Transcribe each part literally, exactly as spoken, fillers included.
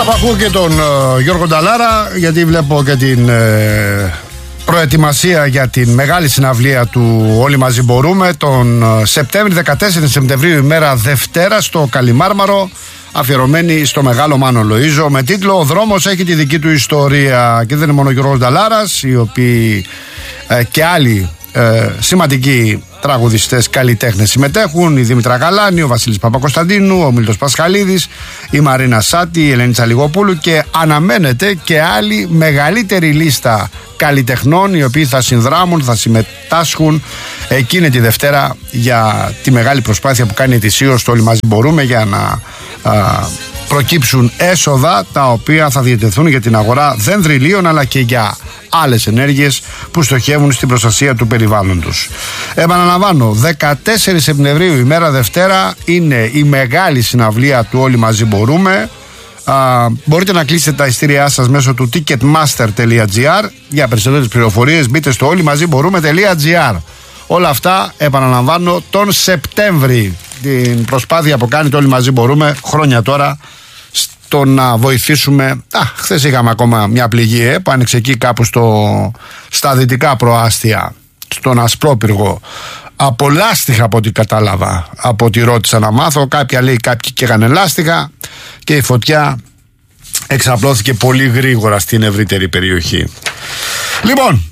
Ακούω και τον uh, Γιώργο Νταλάρα, γιατί βλέπω και την uh, προετοιμασία για την μεγάλη συναυλία του Όλοι Μαζί Μπορούμε τον uh, Σεπτέμβρη, δεκατέσσερις Σεπτεμβρίου, ημέρα Δευτέρα, στο Καλιμάρμαρο, αφιερωμένη στο μεγάλο Μάνο Λοΐζο, με τίτλο «Ο δρόμος έχει τη δική του ιστορία». Και δεν είναι μόνο ο Γιώργος Νταλάρας, οι οποίοι uh, και άλλοι uh, σημαντικοί τραγουδιστές, καλλιτέχνες συμμετέχουν, η Δήμητρα Γαλάνη, ο Βασίλης Παπακοσταντίνου, ο Μίλτος Πασχαλίδης, η Μαρίνα Σάτη, η Ελένη Τσαλιγοπούλου, και αναμένεται και άλλη μεγαλύτερη λίστα καλλιτεχνών οι οποίοι θα συνδράμουν, θα συμμετάσχουν εκείνη τη Δευτέρα για τη μεγάλη προσπάθεια που κάνει ετησίως το Όλοι Μαζί Μπορούμε, για να α, προκύψουν έσοδα τα οποία θα διατεθούν για την αγορά δενδριλίων, αλλά και για άλλες ενέργειες που στοχεύουν στην προστασία του περιβάλλοντος. Επαναλαμβάνω, δεκατέσσερις Σεπτεμβρίου, ημέρα Δευτέρα, είναι η μεγάλη συναυλία του Όλοι Μαζί Μπορούμε. Α, μπορείτε να κλείσετε τα ειστήριά σας μέσω του ticketmaster τελεία gr. Για περισσότερες πληροφορίες μπείτε στο όλοι μαζί μπορούμε τελεία gr. Όλα αυτά, επαναλαμβάνω, τον Σεπτέμβρη. Την προσπάθεια που κάνει το Όλοι Μαζί Μπορούμε χρόνια τώρα το να βοηθήσουμε. Α, χθες είχαμε ακόμα μια πληγή ε, που άνοιξε εκεί κάπου στο, στα δυτικά προάστια, στον Ασπρόπυργο. Από λάστιχα, από ό,τι κατάλαβα, από ό,τι ρώτησα να μάθω. Κάποια λέει κάποιοι καίγανε λάστιχα και η φωτιά εξαπλώθηκε πολύ γρήγορα στην ευρύτερη περιοχή. Λοιπόν,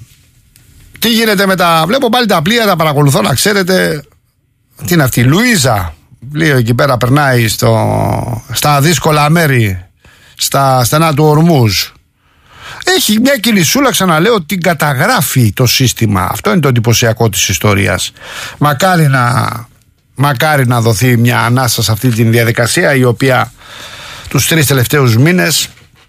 τι γίνεται με τα... Βλέπω πάλι τα πλοία, τα παρακολουθώ, να ξέρετε. Τι είναι αυτή, Λουίζα. Πλοίο εκεί πέρα περνάει στο, στα δύσκολα μέρη, στα στενά του Ορμούζ. Έχει μια κινησούλα, ξαναλέω, την καταγράφει το σύστημα. Αυτό είναι το εντυπωσιακό της ιστορίας. Μακάρι να, μακάρι να δοθεί μια ανάσα σε αυτή τη διαδικασία, η οποία τους τρεις τελευταίους μήνες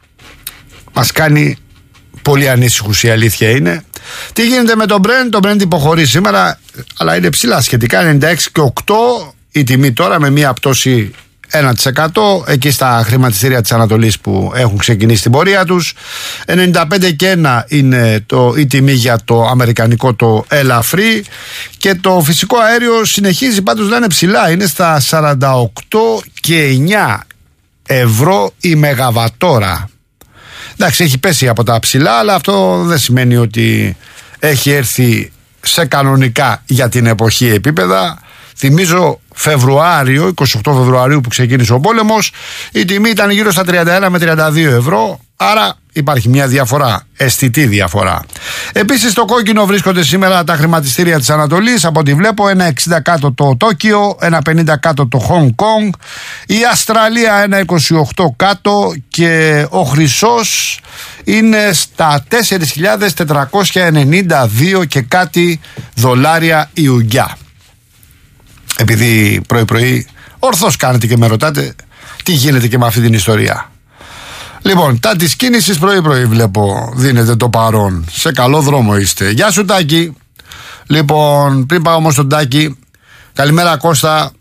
μας κάνει πολύ ανήσυχους, η αλήθεια είναι. Τι γίνεται με τον Brent? Το Brent υποχωρεί σήμερα, αλλά είναι ψηλά σχετικά, ενενήντα έξι και οκτώ η τιμή τώρα, με μια πτώση ένα τοις εκατό εκεί στα χρηματιστήρια της Ανατολής που έχουν ξεκινήσει την πορεία τους. ενενήντα πέντε και ένα είναι το, η τιμή για το αμερικανικό το ελαφρύ, και το φυσικό αέριο συνεχίζει πάντως να είναι ψηλά, είναι στα σαράντα οκτώ και εννιά ευρώ η μεγαβατόρα. Εντάξει, έχει πέσει από τα ψηλά, αλλά αυτό δεν σημαίνει ότι έχει έρθει σε κανονικά για την εποχή επίπεδα. Θυμίζω Φεβρουάριο, είκοσι οκτώ Φεβρουαρίου που ξεκίνησε ο πόλεμος, η τιμή ήταν γύρω στα τριάντα ένα με τριάντα δύο ευρώ, άρα υπάρχει μια διαφορά, αισθητή διαφορά. Επίσης στο κόκκινο βρίσκονται σήμερα τα χρηματιστήρια της Ανατολής, από ό,τι βλέπω ένα εξήντα κάτω το Τόκιο, ένα πενήντα κάτω το Χονγκ Κονγκ, η Αυστραλία ένα είκοσι οκτώ κάτω, και ο χρυσός είναι στα τέσσερις χιλιάδες τετρακόσια ενενήντα δύο και κάτι δολάρια η ουγγιά. Επειδή πρωί πρωί ορθώς κάνετε και με ρωτάτε τι γίνεται και με αυτή την ιστορία. Λοιπόν, τα της κίνησης πρωί πρωί βλέπω δίνετε το παρόν. Σε καλό δρόμο είστε. Γεια σου Τάκη. Λοιπόν, πριν πάω όμως στον Τάκη, καλημέρα Κώστα.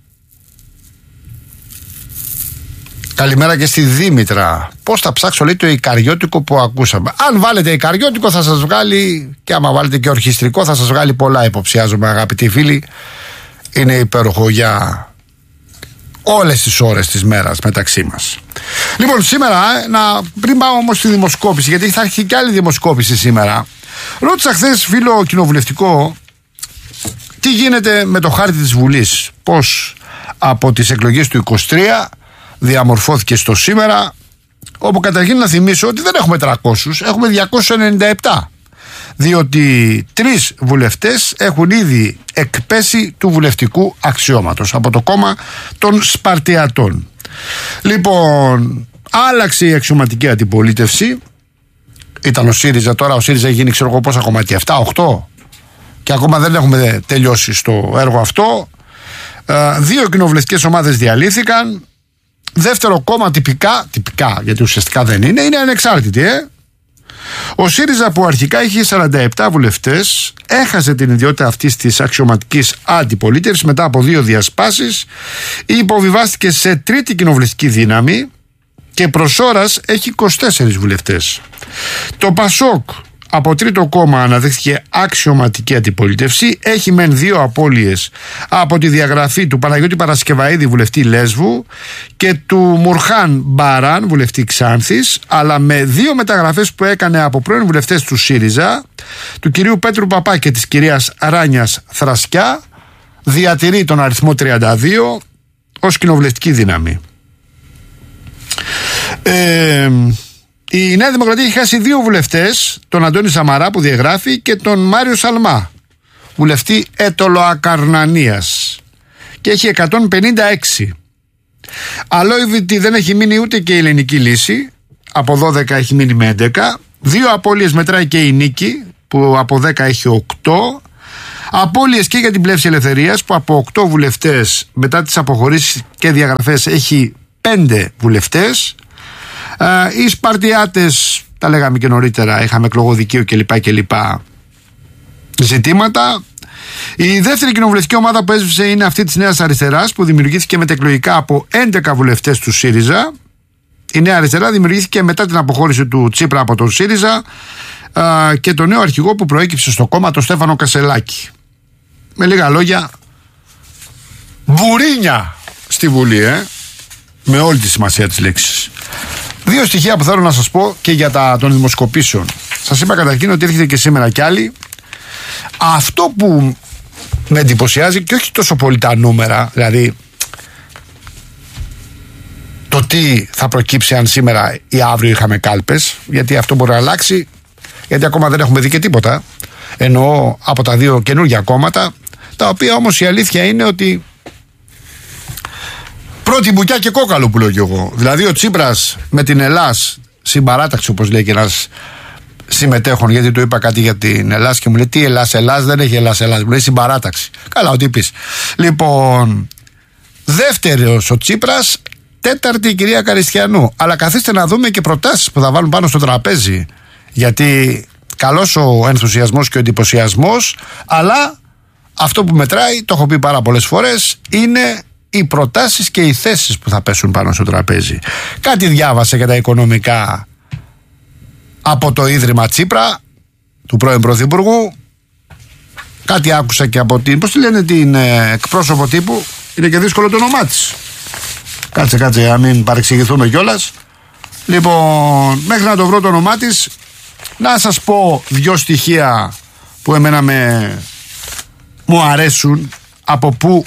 Καλημέρα και στη Δήμητρα. Πώς θα ψάξω, λέει, το ικαριώτικο που ακούσαμε? Αν βάλετε ικαριώτικο θα σας βγάλει, και άμα βάλετε και ορχιστρικό θα σας βγάλει πολλά, υποψιάζομαι, αγαπητοί φίλοι. Είναι υπέροχο για όλες τις ώρες της μέρας μεταξύ μας. Λοιπόν, σήμερα, να, πριν πάω όμως στη δημοσκόπηση, γιατί θα έρθει και άλλη δημοσκόπηση σήμερα, ρώτησα χθες φίλο κοινοβουλευτικό τι γίνεται με το χάρτη της Βουλής, πώς από τις εκλογές του είκοσι τρία διαμορφώθηκε στο σήμερα, όπου καταρχήν να θυμίσω ότι δεν έχουμε τριακόσιους, έχουμε διακόσιους ενενήντα επτά. Διότι τρεις βουλευτές έχουν ήδη εκπέσει του βουλευτικού αξιώματος από το κόμμα των Σπαρτιατών. Λοιπόν, άλλαξε η αξιωματική αντιπολίτευση. Ήταν ο ΣΥΡΙΖΑ, τώρα ο ΣΥΡΙΖΑ έχει γίνει, ξέρω εγώ πόσα κομμάτια, επτά οκτώ, και ακόμα δεν έχουμε τελειώσει στο έργο αυτό. Δύο κοινοβουλευτικές ομάδες διαλύθηκαν. Δεύτερο κόμμα τυπικά, τυπικά γιατί ουσιαστικά δεν είναι, είναι ανεξάρτητη, ε. Ο ΣΥΡΙΖΑ, που αρχικά είχε σαράντα επτά βουλευτές, έχασε την ιδιότητα αυτής της αξιωματικής αντιπολίτευσης μετά από δύο διασπάσεις, υποβιβάστηκε σε τρίτη κοινοβουλευτική δύναμη και προς ώρας έχει είκοσι τέσσερις βουλευτές. Το ΠΑΣΟΚ από τρίτο κόμμα αναδείχθηκε αξιωματική αντιπολίτευση. Έχει μεν δύο απώλειες από τη διαγραφή του Παναγιώτη Παρασκευαίδη, βουλευτή Λέσβου, και του Μουρχάν Μπαράν, βουλευτή Ξάνθης, αλλά με δύο μεταγραφές που έκανε από πρώην βουλευτές του ΣΥΡΙΖΑ, του κυρίου Πέτρου Παπά και της κυρίας Ράνιας Θρασκιά, διατηρεί τον αριθμό τριάντα δύο ως κοινοβουλευτική δύναμη. Ε, η Νέα Δημοκρατία έχει χάσει δύο βουλευτές, τον Αντώνη Σαμαρά που διαγράφει και τον Μάριο Σαλμά, βουλευτή Ετωλοακαρνανίας, και έχει εκατόν πενήντα έξι. Αλόιβητη δεν έχει μείνει ούτε και η Ελληνική Λύση, από δώδεκα έχει μείνει με έντεκα. Δύο απώλειες μετράει και η Νίκη που από δέκα έχει οκτώ. Απώλειες και για την Πλεύση Ελευθερίας που από οκτώ βουλευτές μετά τις αποχωρήσεις και διαγραφές έχει πέντε βουλευτές. Ε, οι Σπαρτιάτες, τα λέγαμε και νωρίτερα, είχαμε εκλογοδικείο κλπ. κλπ. Ζητήματα. Η δεύτερη κοινοβουλευτική ομάδα που έσβησε είναι αυτή της Νέας Αριστεράς, που δημιουργήθηκε μετεκλογικά από έντεκα βουλευτές του ΣΥΡΙΖΑ. Η Νέα Αριστερά δημιουργήθηκε μετά την αποχώρηση του Τσίπρα από τον ΣΥΡΙΖΑ ε, και τον νέο αρχηγό που προέκυψε στο κόμμα, τον Στέφανο Κασελάκη. Με λίγα λόγια, μπουρίνια στη Βουλή, ε, με όλη τη σημασία της λέξης. Δύο στοιχεία που θέλω να σας πω και για τα των δημοσκοπήσεων. Σας είπα καταρχήν ότι έρχεται και σήμερα κι άλλη. Αυτό που με εντυπωσιάζει, και όχι τόσο πολύ τα νούμερα, δηλαδή το τι θα προκύψει αν σήμερα ή αύριο είχαμε κάλπες, γιατί αυτό μπορεί να αλλάξει, γιατί ακόμα δεν έχουμε δει και τίποτα, εννοώ από τα δύο καινούργια κόμματα, τα οποία όμως η αλήθεια είναι ότι πρώτη μπουκιά και κόκαλο, που λέω κι εγώ. Δηλαδή ο Τσίπρας με την Ελλάς συμπαράταξη, όπως λέει και ένας συμμετέχων, γιατί του είπα κάτι για την Ελλάς και μου λέει τι Ελλάς, Ελλάς δεν έχει Ελλάς, Ελλάς, μου λέει συμπαράταξη. Καλά, ό,τι πεις. Λοιπόν, δεύτερος ο Τσίπρας, τέταρτη η κυρία Καριστιανού. Αλλά καθίστε να δούμε και προτάσεις που θα βάλουν πάνω στο τραπέζι. Γιατί καλός ο ενθουσιασμός και ο εντυπωσιασμός, αλλά αυτό που μετράει, το έχω πει πάρα πολλές φορές, είναι οι προτάσεις και οι θέσεις που θα πέσουν πάνω στο τραπέζι. Κάτι διάβασα για τα οικονομικά από το Ίδρυμα Τσίπρα, του πρώην Πρωθυπουργού. Κάτι άκουσα και από την, πώς τη λένε, την ε, εκπρόσωπο τύπου. Είναι και δύσκολο το όνομά της. Κάτσε, κάτσε, να μην παρεξηγηθούμε κιόλας. Λοιπόν, μέχρι να το βρω το όνομά της, να σας πω δυο στοιχεία που εμένα με, μου αρέσουν, από που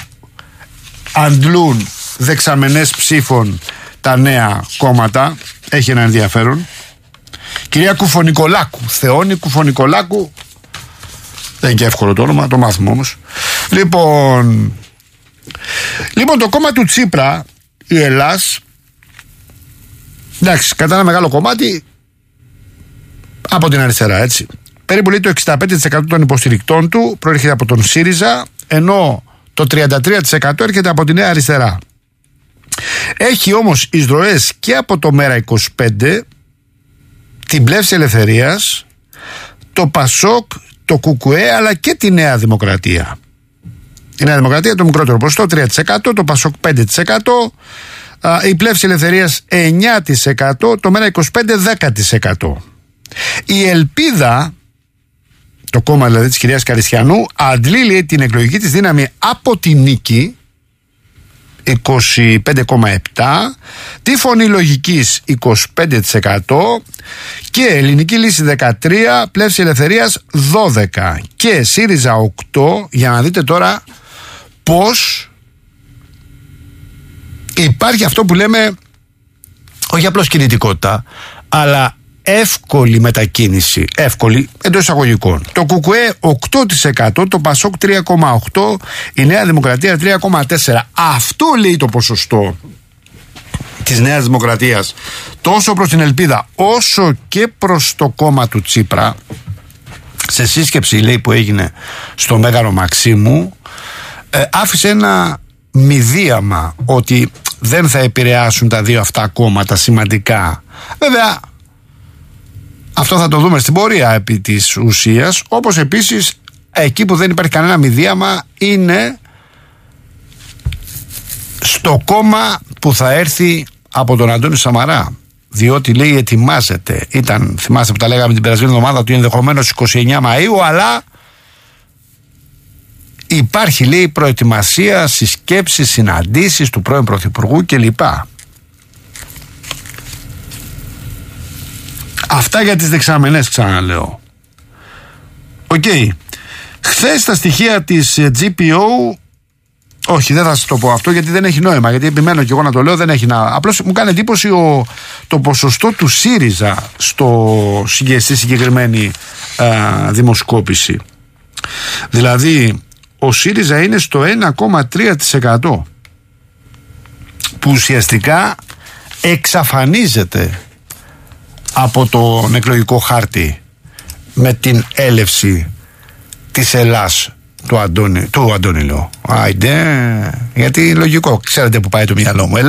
αντλούν δεξαμενές ψήφων τα νέα κόμματα. Έχει ένα ενδιαφέρον. Κυρία Κουφονικολάκου, Θεόνη Κουφονικολάκου, δεν είναι και εύκολο το όνομα, το μάθουμε όμως. Λοιπόν, λοιπόν το κόμμα του Τσίπρα, η Ελλάς, εντάξει, κατά ένα μεγάλο κομμάτι από την αριστερά, έτσι. Περίπου λέει το εξήντα πέντε τοις εκατό των υποστηρικτών του προέρχεται από τον ΣΥΡΙΖΑ, ενώ το τριάντα τρία τοις εκατό έρχεται από τη Νέα Αριστερά. Έχει όμως εισρωές και από το ΜΕΡΑ είκοσι πέντε, την Πλεύση Ελευθερίας, το ΠΑΣΟΚ, το ΚΚΕ, αλλά και τη Νέα Δημοκρατία. Η Νέα Δημοκρατία το μικρότερο ποσοστό, τρία τοις εκατό, το ΠΑΣΟΚ πέντε τοις εκατό, η Πλεύση Ελευθερίας εννιά τοις εκατό, το ΜΕΡΑ είκοσι πέντε δέκα τοις εκατό. Η Ελπίδα, το κόμμα δηλαδή της κυρίας Καριστιανού, αντλεί την εκλογική της δύναμη από τη Νίκη, είκοσι πέντε κόμμα επτά, τη Φωνή Λογικής είκοσι πέντε τοις εκατό και Ελληνική Λύση δεκατρία, Πλεύση Ελευθερίας δώδεκα και ΣΥΡΙΖΑ οκτώ. Για να δείτε τώρα πως υπάρχει αυτό που λέμε όχι απλώς κινητικότητα, αλλά εύκολη μετακίνηση, εύκολη εντός εισαγωγικών. Το ΚΚΕ οκτώ τοις εκατό, το ΠΑΣΟΚ τρία κόμμα οκτώ, η Νέα Δημοκρατία τρία κόμμα τέσσερα. Αυτό λέει το ποσοστό της Νέας Δημοκρατίας τόσο προς την Ελπίδα όσο και προς το κόμμα του Τσίπρα. Σε σύσκεψη, λέει, που έγινε στο Μέγαρο Μαξίμου, ε, άφησε ένα μηδίαμα ότι δεν θα επηρεάσουν τα δύο αυτά κόμματα σημαντικά. Βέβαια, αυτό θα το δούμε στην πορεία επί της ουσίας, όπως επίσης εκεί που δεν υπάρχει κανένα μηδίαμα είναι στο κόμμα που θα έρθει από τον Αντώνη Σαμαρά. διότι λέει ετοιμάζεται. Ήταν, θυμάστε που τα λέγαμε την περασμένη εβδομάδα, του ενδεχομένως εικοστή ενάτη Μαΐου, αλλά υπάρχει, λέει, προετοιμασία, συσκέψεις, συναντήσεις του πρώην Πρωθυπουργού κλπ. Αυτά για τις δεξαμενές, ξαναλέω. Οκ. Okay. Χθες τα στοιχεία της τζι πι ο, όχι, δεν θα σας το πω αυτό γιατί δεν έχει νόημα, γιατί επιμένω και εγώ να το λέω, δεν έχει να... Απλώς μου κάνει εντύπωση ο, το ποσοστό του ΣΥΡΙΖΑ στο, στη συγκεκριμένη α, δημοσκόπηση. Δηλαδή, ο ΣΥΡΙΖΑ είναι στο ένα κόμμα τρία τοις εκατό, που ουσιαστικά εξαφανίζεται από τον εκλογικό χάρτη με την έλευση της Ελλάς του Αντώνη, του Αντώνη λέω. Άιντε, γιατί λογικό, ξέρετε που πάει το μυαλό μου.